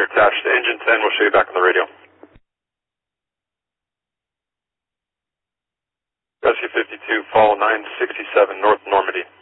Roger, attached to engine 10. We'll show you back on the radio. Rescue 52, fall 967, North Normandy.